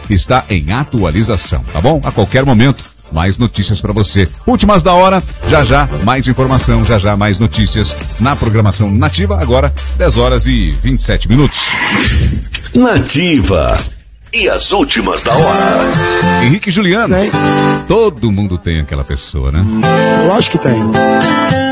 está em atualização, tá bom? A qualquer momento, mais notícias para você. Últimas da hora, já mais informação, já mais notícias na programação Nativa, agora 10 horas e 27 minutos. Nativa. E as últimas da hora. Henrique e Juliano. Tem. Todo mundo tem aquela pessoa, né? Lógico que tem.